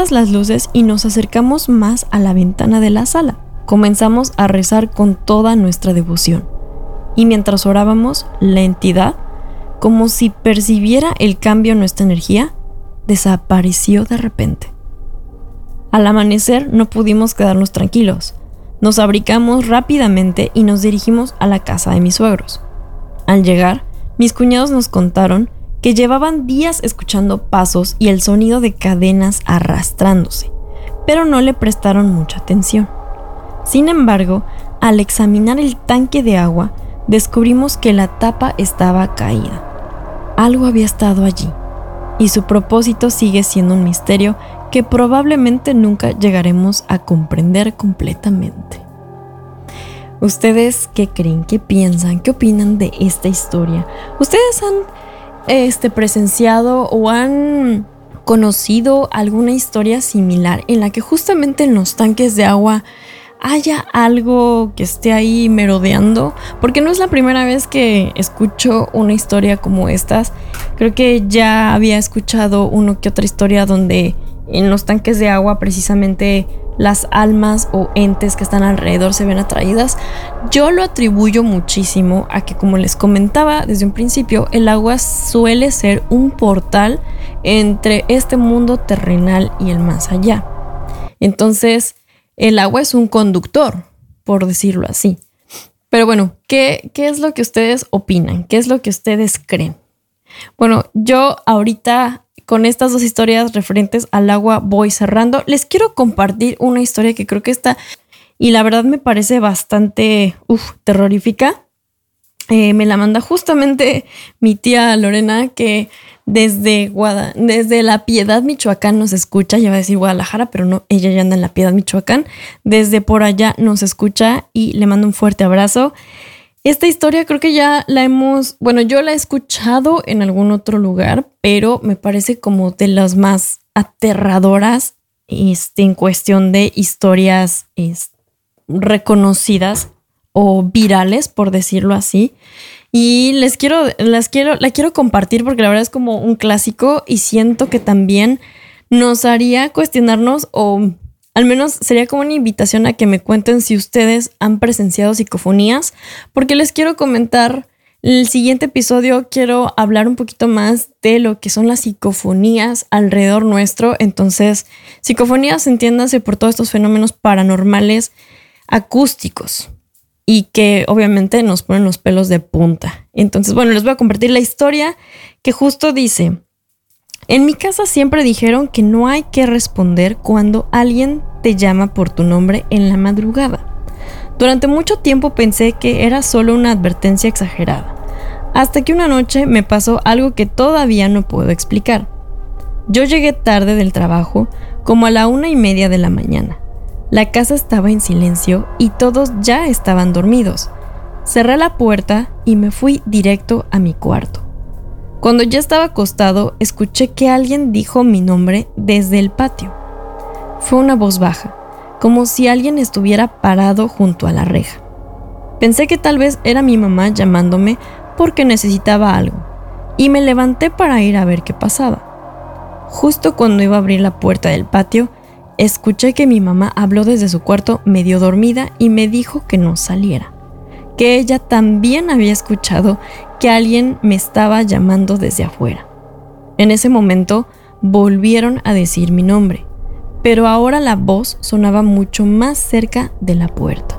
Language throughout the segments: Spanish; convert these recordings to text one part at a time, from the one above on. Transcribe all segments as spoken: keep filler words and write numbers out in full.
todas las luces y nos acercamos más a la ventana de la sala. Comenzamos a rezar con toda nuestra devoción. Y mientras orábamos, la entidad, como si percibiera el cambio en nuestra energía, desapareció de repente. Al amanecer no pudimos quedarnos tranquilos. Nos abrigamos rápidamente y nos dirigimos a la casa de mis suegros. Al llegar, mis cuñados nos contaron que llevaban días escuchando pasos y el sonido de cadenas arrastrándose, pero no le prestaron mucha atención. Sin embargo, al examinar el tanque de agua, descubrimos que la tapa estaba caída. Algo había estado allí, y su propósito sigue siendo un misterio que probablemente nunca llegaremos a comprender completamente. ¿Ustedes qué creen? ¿Qué piensan? ¿Qué opinan de esta historia? ¿Ustedes han este, presenciado o han conocido alguna historia similar en la que justamente en los tanques de agua haya algo que esté ahí merodeando? Porque no es la primera vez que escucho una historia como estas. Creo que ya había escuchado uno que otra historia donde en los tanques de agua precisamente las almas o entes que están alrededor se ven atraídas. Yo lo atribuyo muchísimo a que, como les comentaba desde un principio, el agua suele ser un portal entre este mundo terrenal y el más allá. Entonces, el agua es un conductor, por decirlo así. Pero bueno, ¿qué, qué es lo que ustedes opinan? ¿Qué es lo que ustedes creen? Bueno, yo ahorita con estas dos historias referentes al agua voy cerrando. Les quiero compartir una historia que creo que está, y la verdad me parece bastante uf, terrorífica. Eh, me la manda justamente mi tía Lorena, que desde, Guada, desde La Piedad, Michoacán nos escucha. Ya va a decir Guadalajara, pero no, ella ya anda en La Piedad, Michoacán. Desde por allá nos escucha y le mando un fuerte abrazo. Esta historia creo que ya la hemos, bueno, yo la he escuchado en algún otro lugar, pero me parece como de las más aterradoras este, en cuestión de historias este, reconocidas o virales, por decirlo así. Y les quiero, las quiero, la quiero compartir porque la verdad es como un clásico y siento que también nos haría cuestionarnos, o al menos sería como una invitación a que me cuenten si ustedes han presenciado psicofonías, porque les quiero comentar, en el siguiente episodio quiero hablar un poquito más de lo que son las psicofonías alrededor nuestro. Entonces, psicofonías, entiéndase por todos estos fenómenos paranormales acústicos y que obviamente nos ponen los pelos de punta. Entonces, bueno, les voy a compartir la historia que justo dice: en mi casa siempre dijeron que no hay que responder cuando alguien te llama por tu nombre en la madrugada. Durante mucho tiempo pensé que era solo una advertencia exagerada, hasta que una noche me pasó algo que todavía no puedo explicar. Yo llegué tarde del trabajo, como a la una y media de la mañana. La casa estaba en silencio y todos ya estaban dormidos. Cerré la puerta y me fui directo a mi cuarto. Cuando ya estaba acostado, escuché que alguien dijo mi nombre desde el patio. Fue una voz baja, como si alguien estuviera parado junto a la reja. Pensé que tal vez era mi mamá llamándome porque necesitaba algo, y me levanté para ir a ver qué pasaba. Justo cuando iba a abrir la puerta del patio, escuché que mi mamá habló desde su cuarto medio dormida y me dijo que no saliera, que ella también había escuchado que alguien me estaba llamando desde afuera. En ese momento volvieron a decir mi nombre, pero ahora la voz sonaba mucho más cerca de la puerta.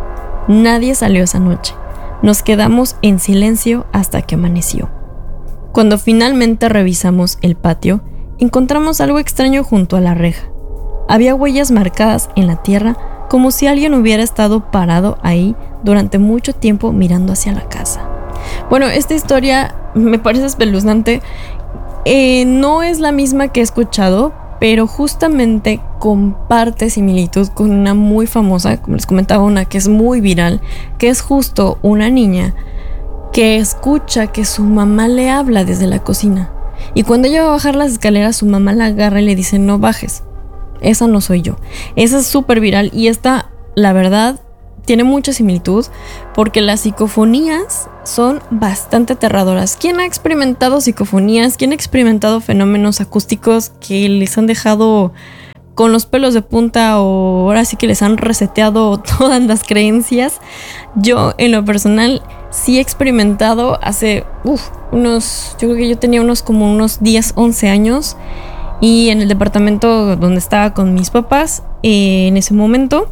Nadie salió esa noche. Nos quedamos en silencio hasta que amaneció. Cuando finalmente revisamos el patio, encontramos algo extraño junto a la reja. Había huellas marcadas en la tierra, como si alguien hubiera estado parado ahí durante mucho tiempo mirando hacia la casa. Bueno, esta historia me parece espeluznante. Eh, no es la misma que he escuchado, pero justamente comparte similitud con una muy famosa, como les comentaba, una que es muy viral, que es justo una niña que escucha que su mamá le habla desde la cocina. Y cuando ella va a bajar las escaleras, su mamá la agarra y le dice: no bajes, esa no soy yo. Esa es súper viral y esta, la verdad, tiene mucha similitud porque las psicofonías son bastante aterradoras. ¿Quién ha experimentado psicofonías? ¿Quién ha experimentado fenómenos acústicos que les han dejado con los pelos de punta o ahora sí que les han reseteado todas las creencias. Yo en lo personal sí he experimentado hace uf, unos, yo creo que yo tenía unos como unos diez, once años y en el departamento donde estaba con mis papás, eh, en ese momento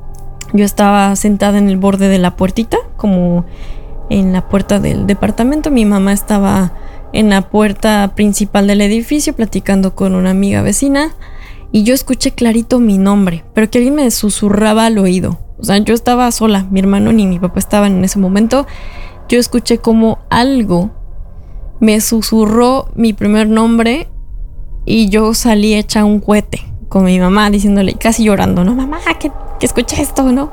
yo estaba sentada en el borde de la puertita, como en la puerta del departamento. Mi mamá estaba en la puerta principal del edificio platicando con una amiga vecina y yo escuché clarito mi nombre, pero que alguien me susurraba al oído. O sea, yo estaba sola, mi hermano ni mi papá estaban en ese momento. Yo escuché como algo me susurró mi primer nombre y yo salí hecha un cohete con mi mamá diciéndole, casi llorando, no, mamá, que, que escuché esto, ¿no?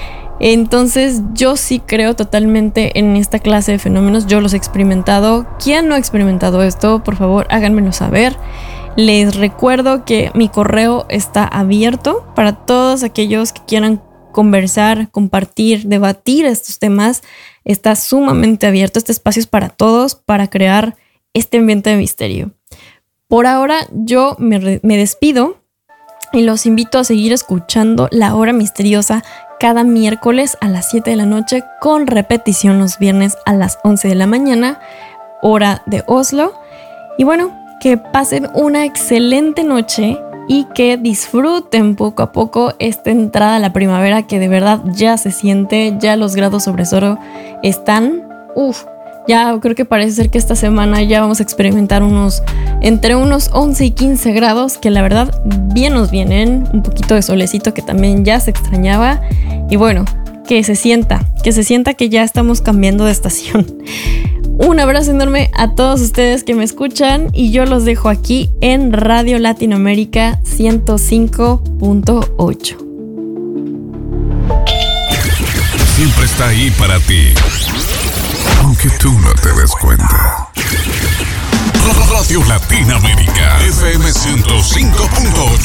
Entonces yo sí creo totalmente en esta clase de fenómenos. Yo los he experimentado. ¿Quién no ha experimentado esto? Por favor, háganmelo saber. Les recuerdo que mi correo está abierto para todos aquellos que quieran conversar, compartir, debatir estos temas. Está sumamente abierto. Este espacio es para todos, para crear este ambiente de misterio. Por ahora yo me, re- me despido y los invito a seguir escuchando La Hora Misteriosa cada miércoles a las siete de la noche con repetición los viernes a las once de la mañana, hora de Oslo. Y bueno, que pasen una excelente noche y que disfruten poco a poco esta entrada a la primavera que de verdad ya se siente, ya los grados sobre cero están, uff, ya creo que parece ser que esta semana ya vamos a experimentar unos, entre unos once y quince grados que la verdad bien nos vienen, un poquito de solecito que también ya se extrañaba y bueno, que se sienta, que se sienta que ya estamos cambiando de estación. Un abrazo enorme a todos ustedes que me escuchan y yo los dejo aquí en Radio Latinoamérica ciento cinco punto ocho. Siempre está ahí para ti, aunque tú no te des cuenta. Radio Latinoamérica F M ciento cinco punto ocho.